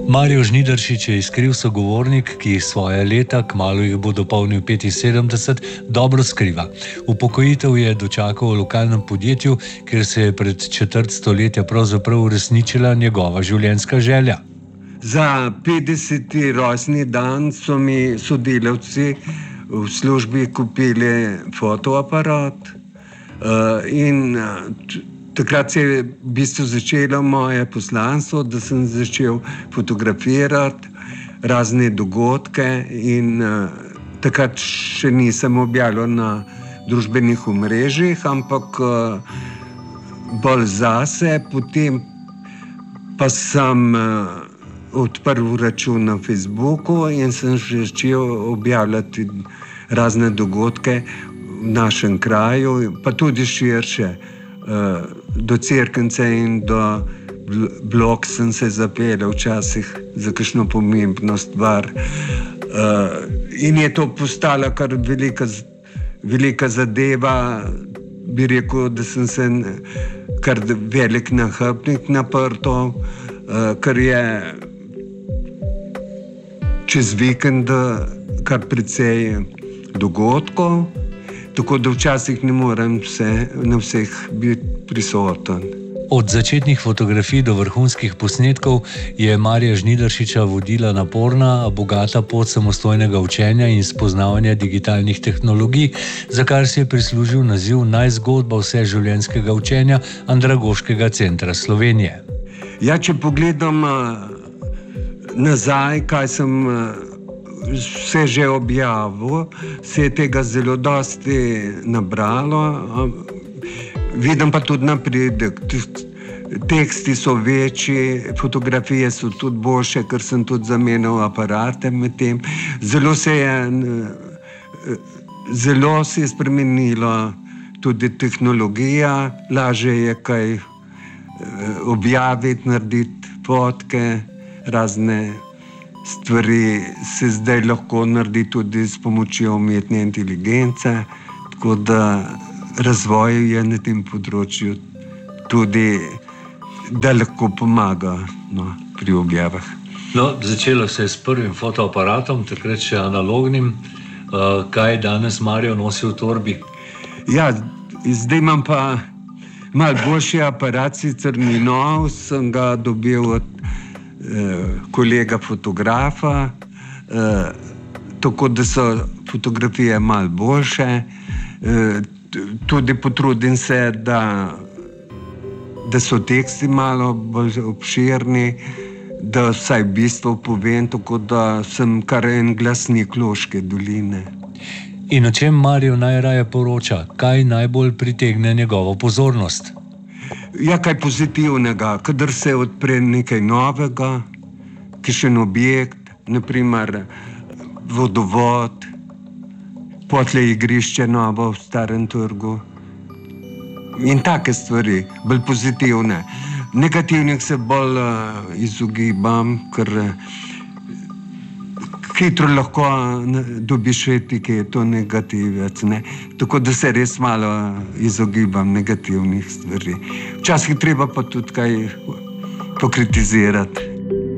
Mario Žnidaršič je iskriv sogovornik, ki svoje leta, kmalu jih bo dopolnil 75, dobro skriva. Upokojitev je dočakal v lokalnem podjetju, kjer se je pred četrt stoletja pravzaprav uresničila njegova življenjska želja. Za 50. rojstni dan so mi sodelavci v službi kupili fotoaparat in takrat se je v bistvu začelo moje poslanstvo, da sem začel fotografirati razne dogodke in takrat še nisem objavljal na družbenih omrežjih, ampak bolj zase. Potem pa sem odprl račun na Facebooku in sem začel objavljati razne dogodke v našem kraju, pa tudi širše. Do Cerknice in do Blok sem se zapeljal včasih za kakšno pomembno stvar. In je to postala kar velika zadeva. Bi rekel, da sem se kar velik nahrbtnik naprto, kar je čez vikend kar precej dogodkov. Tako da včasih ne morem na vseh biti prisoten. Od začetnih fotografij do vrhunskih posnetkov je Marija Žnidaršiča vodila naporna, a bogata pot samostojnega učenja in spoznavanja digitalnih tehnologij, za kar si je prislužil naziv najzgodba vseživljenjskega učenja Andragoškega centra Slovenije. Ja, če pogledam nazaj, kaj sem vse že objavil, se je tega zelo dosti nabralo. Vidim pa tudi napredek. Teksti so večji, fotografije so tudi boljše, ker sem tudi zamenjal aparate med tem. Zelo se je spremenilo tudi tehnologija, lažje je kaj objaviti, narediti fotke, razne stvari se zdaj lahko naredi tudi s pomočjo umetne inteligence, tako da razvoj je na tem področju tudi, da lahko pomaga pri objavah. Začelo se je s prvim fotoaparatom, takrat še analognim. Kaj danes Mario nosi v torbi? Ja, zdaj imam pa malo boljši aparat, sicer ni nov, sem ga dobil od kolega fotografa, tako da so fotografije malo boljše. Tudi potrudim se, da so teksti malo bolj obširni, da vsaj bistvo povem, tako da sem kar en glasnik Loške doline. In o čem Mario najraje poroča? Kaj najbolj pritegne njegovo pozornost? Ja, kaj pozitivnega, kadar se odpre nekaj novega, kakšen objekt, naprimer vodovod, potlej igrišče novo v Starem trgu. In take stvari, bolj pozitivne. Negativnih se bolj izogibam, ker hitro lahko dobiš etiketo negativec, ne? Tako da se res malo izogibam negativnih stvari. Včasih treba pa tudi kaj pokritizirati.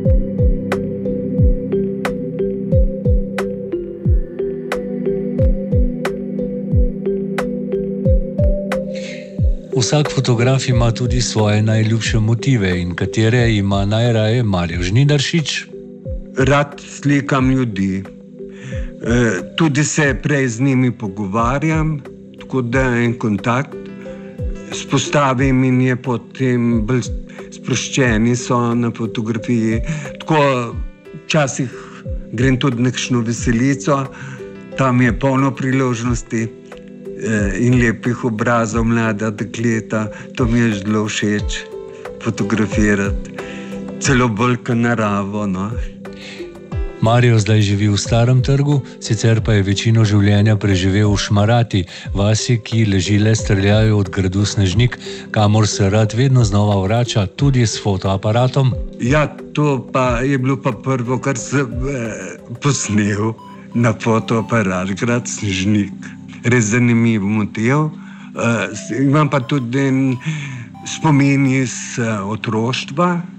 Vsak fotograf ima tudi svoje najljubše motive, in katere ima najraje Mario Žnidaršič? Rad slikam ljudi. Tudi se prej z njimi pogovarjam, tako da en kontakt spostavim in je potem bolj sproščeni so na fotografiji. Tako včasih grem tudi na kakšno veselico, tam je polno priložnosti in lepih obrazov, mlada dekleta. To mi je zelo všeč fotografirati. Celo bolj kot naravo, Mario zdaj živi v Starem trgu, sicer pa je večino življenja preživel v Šmarati, vasi, ki leži le streljajo od gradu Snežnik, kamor se rad vedno znova vrača, tudi s fotoaparatom. Ja, to pa je bilo pa prvo, kar sem posnel na fotoaparat, grad Snežnik. Res zanimiv motiv. Imam pa tudi spomin iz otroštva.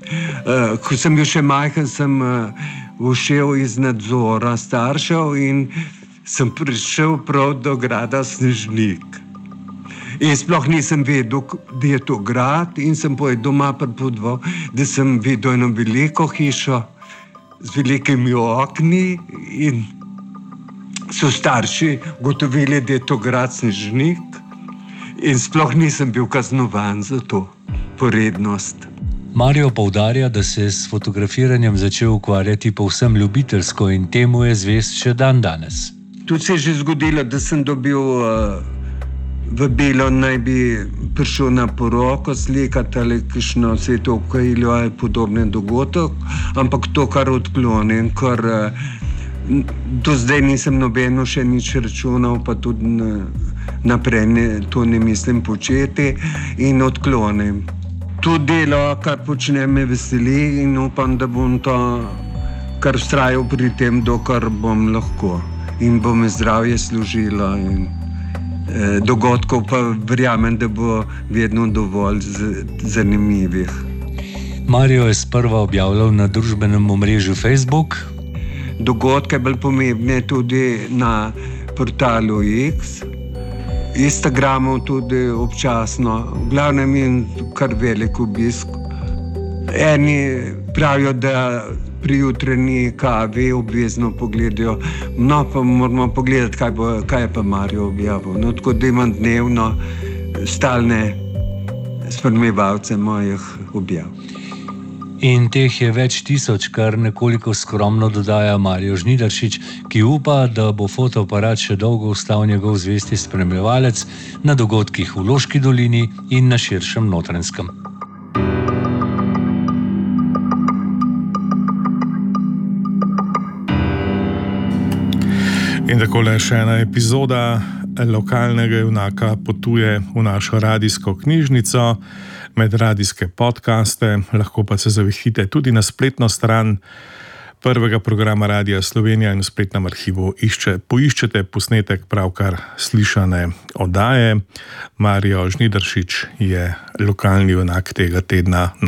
Ko sem bil še majhen, sem ušel iz nadzora staršev in sem prišel prav do grada Snežnik. In sploh nisem vedel, da je to grad, in sem potem doma pripovedoval, da sem videl eno veliko hišo z velikimi okni in so starši ugotovili, da je to grad Snežnik, in sploh nisem bil kaznovan za to porednost. Mario poudarja, da se je s fotografiranjem začel ukvarjati povsem ljubiteljsko in temu je zvest še dandanes. Tudi se je že zgodilo, da sem dobil vabilo, naj bi prišel na poroko slikati ali kakšno svetovno kajilo ali podoben dogodek, ampak to kar odklonim, ker do zdaj nisem nobeno še nič računal, pa tudi naprej to ne mislim početi in odklonim. To delo, kar počnem, me veseli in upam, da bom to kar vztrajal pri tem, dokler bom lahko in bo me zdravje služilo in dogodkov pa verjamem, da bo vedno dovolj zanimivih. Mario je sprva objavljal na družbenem omrežju Facebook. Dogodke bolj pomembne tudi na portalu X, Instagramu tudi občasno. V glavnem je kar velik obisk. Eni pravijo, da pri jutranji kavi obvezno pogledajo, no pa moramo pogledati, kaj je pa Mario objavil. No, tako da imam dnevno stalne spremljevalce mojih objav. In teh je več tisoč, kar nekoliko skromno dodaja Mario Žnidaršič, ki upa, da bo fotoaparat še dolgo ostal njegov zvesti spremljevalec na dogodkih v Loški dolini in na širšem Notranjskem. In takole še ena epizoda lokalnega junaka potuje v našo radijsko knjižnico, med radijske podcaste, lahko pa se zavihite tudi na spletno stran prvega programa Radia Slovenija in v spletnem arhivu poiščete posnetek pravkar slišane oddaje. Mario Žnidaršič je lokalni junak tega tedna.